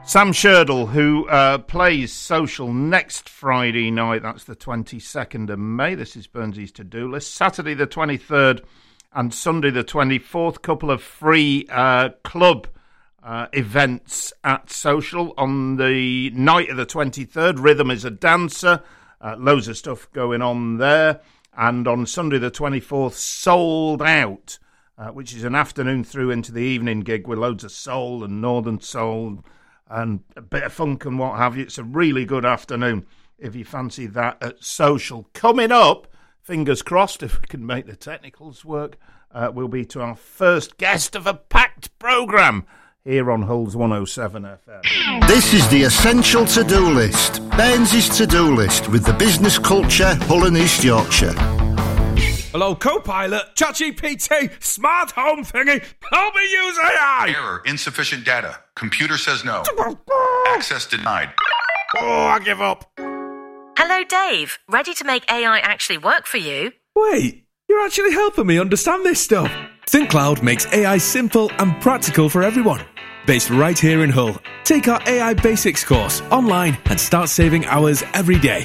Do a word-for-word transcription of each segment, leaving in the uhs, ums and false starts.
Sam Sherdle, who uh, plays Social next Friday night, that's the twenty-second of May. This is Burnsy's to-do list. Saturday the twenty-third and Sunday the twenty-fourth, couple of free uh, club uh, events at Social. On the night of the twenty-third, Rhythm is a Dancer, uh, loads of stuff going on there. And on Sunday the twenty-fourth, Souled Out, uh, which is an afternoon through into the evening gig with loads of soul and northern soul and a bit of funk and what have you. It's a really good afternoon if you fancy that at Social. Coming up, fingers crossed if we can make the technicals work, uh, will be to our first guest of a packed programme here on Hull's one oh seven F M. This is the Essential To-Do List, Baines's To-Do List with the business culture Hull and East Yorkshire. Hello, Copilot, ChatGPT, smart home thingy, help me use A I! Error, insufficient data. Computer says no. Access denied. Oh, I give up. Hello, Dave. Ready to make A I actually work for you? Wait, you're actually helping me understand this stuff. ThinkCloud makes A I simple and practical for everyone. Based right here in Hull. Take our A I Basics course online and start saving hours every day.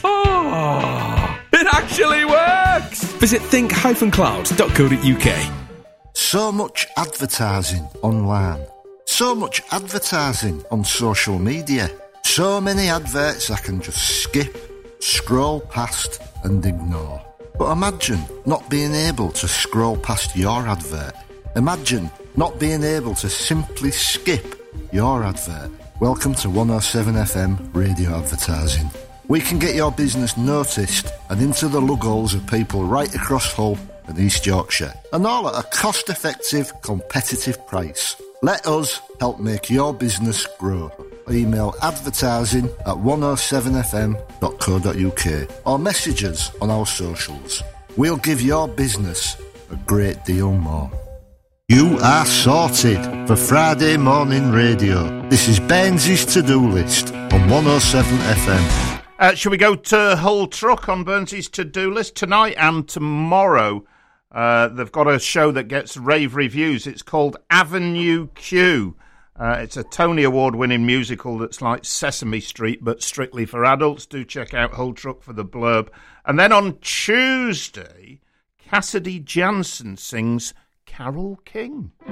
Oh, it actually works! Visit think dash cloud dot co dot uk. So much advertising online. So much advertising on social media. So many adverts I can just skip, scroll past and ignore. But imagine not being able to scroll past your advert. Imagine not being able to simply skip your advert. Welcome to one oh seven F M Radio Advertising. We can get your business noticed and into the lug holes of people right across Hull and East Yorkshire. And all at a cost-effective, competitive price. Let us help make your business grow. Email advertising at one oh seven f m dot co dot uk or message us on our socials. We'll give your business a great deal more. You are sorted for Friday morning radio. This is Baines's To-Do List on one oh seven F M. Uh, shall we go to Hull Truck on Burnsy's to-do list tonight and tomorrow? Uh, they've got a show that gets rave reviews. It's called Avenue Q. Uh, it's a Tony Award-winning musical that's like Sesame Street, but strictly for adults. Do check out Hull Truck for the blurb. And then on Tuesday, Cassidy Jansen sings Carole King.